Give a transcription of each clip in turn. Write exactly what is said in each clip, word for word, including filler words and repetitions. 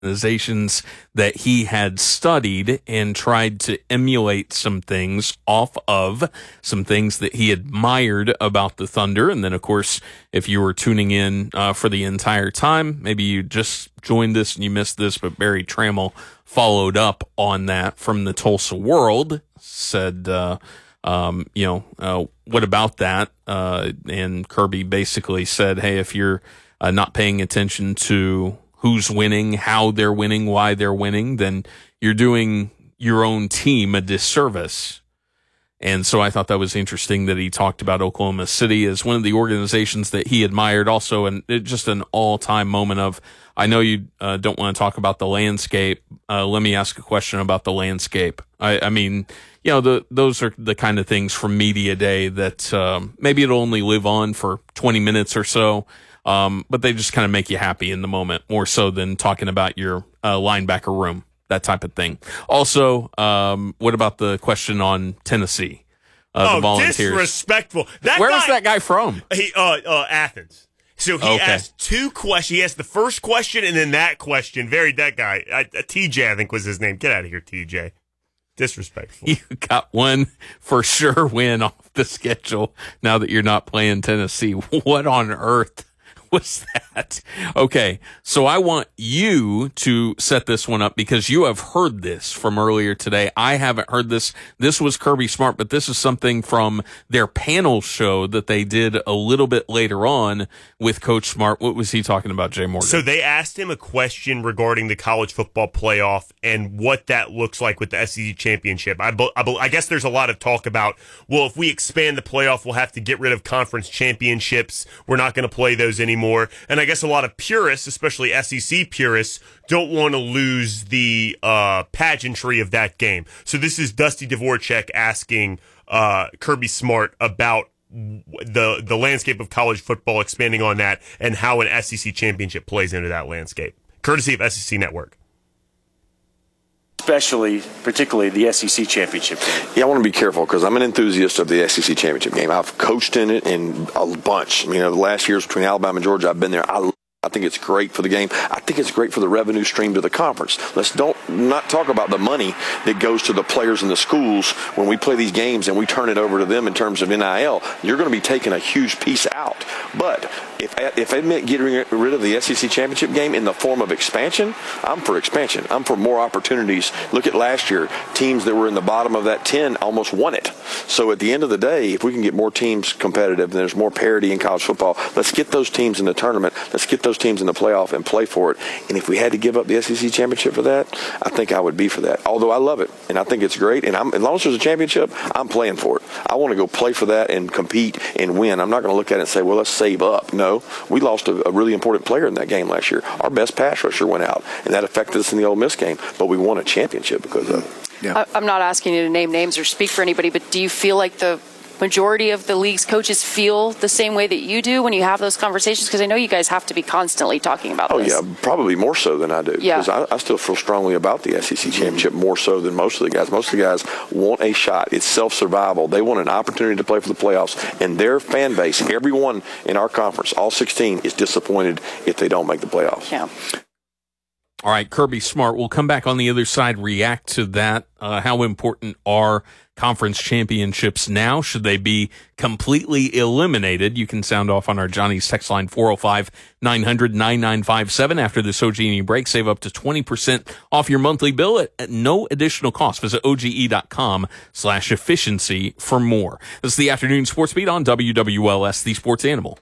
organizations that he had studied and tried to emulate some things off of, some things that he admired about the Thunder. And then, of course, if you were tuning in uh, for the entire time, maybe you just joined this and you missed this, but Barry Trammell followed up on that from the Tulsa World, said, uh, um, you know, uh, what about that? Uh, and Kirby basically said, hey, if you're uh, not paying attention to who's winning, how they're winning, why they're winning, then you're doing your own team a disservice. And so I thought that was interesting that he talked about Oklahoma City as one of the organizations that he admired. Also, and just an all-time moment of, I know you uh, don't want to talk about the landscape. Uh, let me ask a question about the landscape. I, I mean, you know, the, those are the kind of things from Media Day that um, maybe it'll only live on for twenty minutes or so. Um, but they just kind of make you happy in the moment, more so than talking about your uh, linebacker room, that type of thing. Also, um, what about the question on Tennessee? Uh, oh, the Volunteers. Disrespectful. That Where guy, was that guy from? He, uh, uh, Athens. So he okay. asked two questions. He asked the first question and then that question. Very, that guy. I, uh, T J, I think was his name. Get out of here, T J. Disrespectful. You got one for sure win off the schedule now that you're not playing Tennessee. What on earth was that? Okay, so I want you to set this one up because you have heard this from earlier today. I haven't heard this. This was Kirby Smart, but this is something from their panel show that they did a little bit later on with Coach Smart. What was he talking about, Jay Morgan? So they asked him a question regarding the college football playoff and what that looks like with the S E C championship. I, I, I guess there's a lot of talk about, well, if we expand the playoff, we'll have to get rid of conference championships. We're not going to play those anymore. And I guess a lot of purists, especially S E C purists, don't want to lose the uh, pageantry of that game. So this is Dusty Dvorak asking uh, Kirby Smart about the the landscape of college football, expanding on that, and how an S E C championship plays into that landscape. Courtesy of S E C Network. Especially, particularly the S E C championship game. Yeah, I want to be careful because I'm an enthusiast of the S E C championship game. I've coached in it in a bunch. I mean, over the last years between Alabama and Georgia, I've been there. I I think it's great for the game. I think it's great for the revenue stream to the conference. Let's don't not talk about the money that goes to the players in the schools when we play these games and we turn it over to them in terms of N I L. You're going to be taking a huge piece out. But if if it meant getting rid of the S E C championship game in the form of expansion, I'm for expansion. I'm for more opportunities. Look at last year. Teams that were in the bottom of that ten almost won it. So at the end of the day, if we can get more teams competitive and there's more parity in college football, let's get those teams in the tournament. Let's get those teams in the playoff and play for it. And if we had to give up the S E C championship for that, I think I would be for that. Although I love it and I think it's great. And I'm, as long as there's a championship, I'm playing for it. I want to go play for that and compete and win. I'm not going to look at it and say, well, let's save up. No, we lost a, a really important player in that game last year. Our best pass rusher went out, and that affected us in the Ole Miss game. But we won a championship because of it. Yeah. I'm not asking you to name names or speak for anybody, but do you feel like the majority of the league's coaches feel the same way that you do when you have those conversations? Because I know you guys have to be constantly talking about oh, this. Oh, yeah, probably more so than I do. Yeah. Because I, I still feel strongly about the S E C championship more so than most of the guys. Most of the guys want a shot. It's self-survival. They want an opportunity to play for the playoffs. And their fan base, everyone in our conference, all sixteen, is disappointed if they don't make the playoffs. Yeah. All right, Kirby Smart. We'll come back on the other side, react to that. Uh, how important are conference championships now? Should they be completely eliminated? You can sound off on our Johnny's text line, four oh five, nine hundred, nine nine five seven. After this O G and E break, save up to twenty percent off your monthly bill at, at no additional cost. Visit O G E dot com slash efficiency for more. This is the Afternoon Sports Beat on W W L S, the Sports Animal.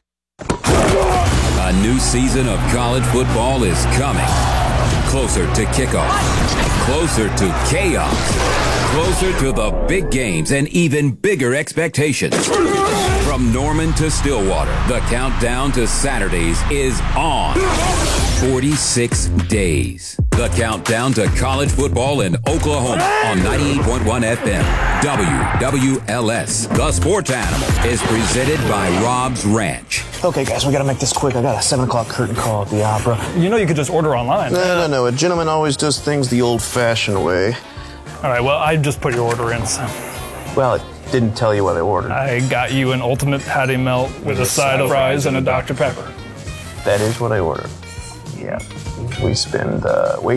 A new season of college football is coming. Closer to kickoff, closer to chaos, closer to the big games and even bigger expectations. From Norman to Stillwater, the countdown to Saturdays is on. forty-six days. The countdown to college football in Oklahoma on ninety-eight point one F M. W W L S, the Sports Animal, is presented by Rob's Ranch. Okay, guys, we got to make this quick. I got a seven o'clock curtain call at the Opera. You know you could just order online. No, no, no. A gentleman always does things the old-fashioned way. All right, well, I just put your order in, so. Well, it didn't tell you what I ordered. I got you an ultimate patty melt with, with a side of fries and a Doctor Pepper. That is what I ordered. Yeah. We spend uh, way